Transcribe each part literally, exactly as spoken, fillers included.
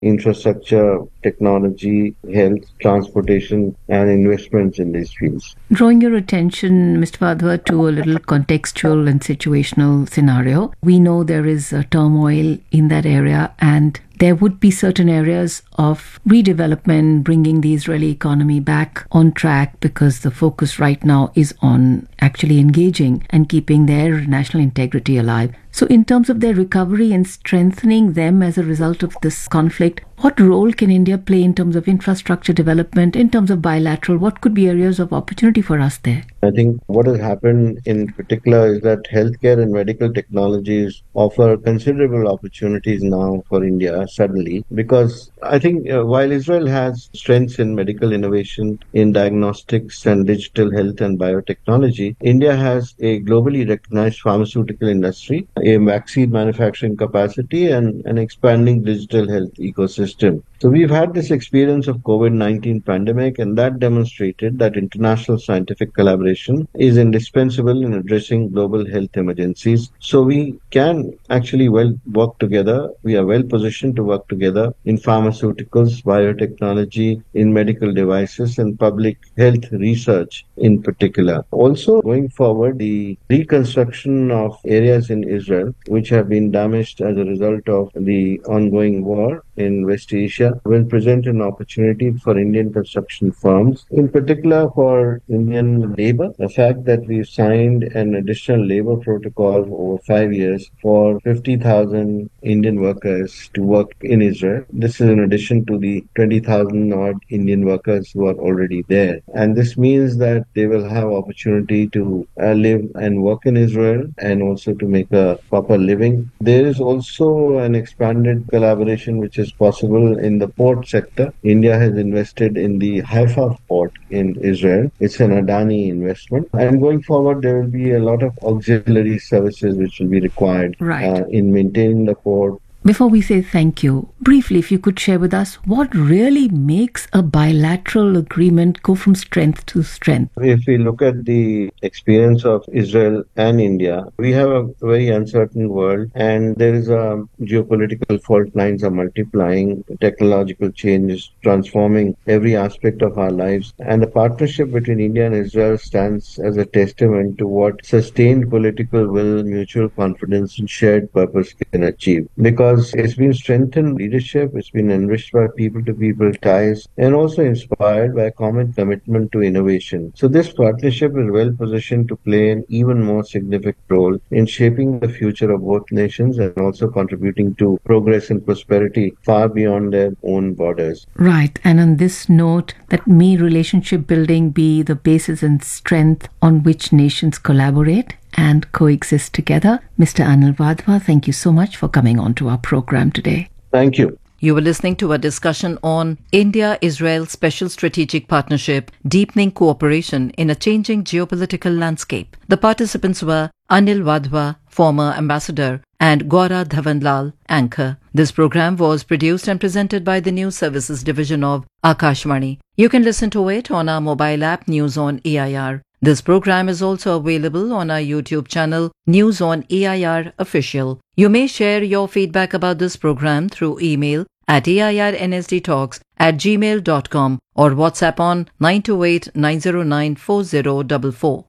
infrastructure, technology, health, transportation, and investments in these fields. Drawing your attention, Mister Wadhwa, to a little contextual and situational scenario. We know there is a turmoil in that area, and there would be certain areas of redevelopment, bringing the Israeli economy back on track, because the focus right now is on actually engaging and keeping their national integrity alive. So in terms of their recovery and strengthening them as a result of this conflict, what role can India play in terms of infrastructure development, in terms of bilateral? What could be areas of opportunity for us there? I think what has happened in particular is that healthcare and medical technologies offer considerable opportunities now for India suddenly, because I think uh, while Israel has strengths in medical innovation, in diagnostics and digital health and biotechnology, India has a globally recognized pharmaceutical industry, a vaccine manufacturing capacity, and an expanding digital health ecosystem. So we've had this experience of COVID nineteen pandemic, and that demonstrated that international scientific collaboration is indispensable in addressing global health emergencies. So we can actually well work together. We are well positioned to work together in pharmaceuticals, biotechnology, in medical devices, and public health research in particular. Also, going forward, the reconstruction of areas in Israel which have been damaged as a result of the ongoing war in West Asia will present an opportunity for Indian construction firms, in particular for Indian labor. The fact that we've signed an additional labor protocol over five years for fifty thousand Indian workers to work in Israel. This is in addition to the twenty thousand odd Indian workers who are already there. And this means that they will have opportunity to uh, live and work in Israel, and also to make a proper living. There is also an expanded collaboration which is possible in the port sector. India has invested in the Haifa port in Israel. It's an Adani investment. And going forward, there will be a lot of auxiliary services which will be required Right. uh, in maintaining the port. Before we say thank you, briefly, if you could share with us what really makes a bilateral agreement go from strength to strength. If we look at the experience of Israel and India, we have a very uncertain world, and there is a geopolitical fault lines are multiplying, technological change is transforming every aspect of our lives. And the partnership between India and Israel stands as a testament to what sustained political will, mutual confidence, and shared purpose can achieve. Because it's been strengthened leadership, it's been enriched by people-to-people ties, and also inspired by a common commitment to innovation. So this partnership is well positioned to play an even more significant role in shaping the future of both nations, and also contributing to progress and prosperity far beyond their own borders. Right. And on this note, that may relationship building be the basis and strength on which nations collaborate and coexist together. Mister Anil Wadhwa, thank you so much for coming on to our program today. Thank you. You were listening to a discussion on India-Israel Special Strategic Partnership, Deepening Cooperation in a Changing Geopolitical Landscape. The participants were Anil Wadhwa, former ambassador, and Gaura Dhawanlal, anchor. This program was produced and presented by the News Services Division of Akashvani. You can listen to it on our mobile app News on A I R. This program is also available on our YouTube channel, News on A I R Official. You may share your feedback about this program through email at airnsdtalks at gmail dot com or WhatsApp on nine two eight nine zero nine four zero four four.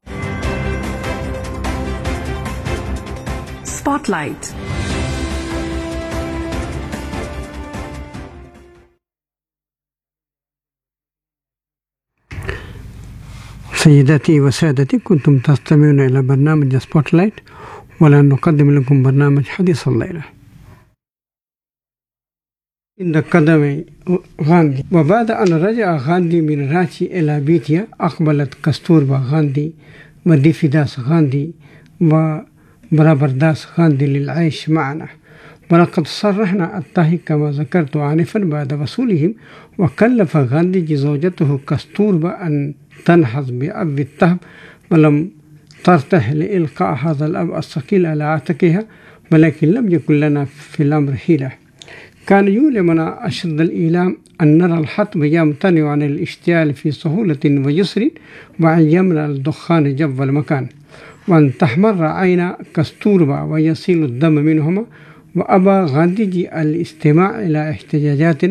Spotlight. سيداتي وسادتي، كنتم تستمعون إلى برنامج سبوتلايت، والآن نقدم لكم برنامج حديث الليلة. عند قدم غاندي. وبعد أن رجع غاندي من رانشي إلى بيتيا، أقبلت كستوربا غاندي وديفيداس غاندي وبرابرداس غاندي للعيش معنا. ولقد صرحنا الطهي كما ذكرت آنفا بعد وصولهم، وكلف غاندي زوجته كستوربا أن تنهض بأب التهم، ولم ترتح لإلقاء هذا الأب الثقيل على عاتقها، ولكن لم يكن لنا في الأمر حيلة. كان يؤلمنا أشد الإيلام أن نرى الحطب يمتنع عن الاشتعال في سهولة ويسر، وأن يملأ الدخان جو المكان، وأن تحمر عين كستوربا ويسيل الدم منهما، وأبى غاندي جي الاستماع إلى احتجاجات